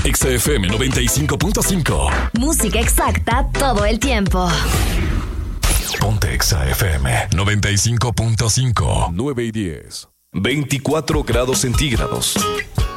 Exa FM 95.5. Música exacta todo el tiempo. Ponte Exa FM 95.5. 9 y 10. 24 grados centígrados.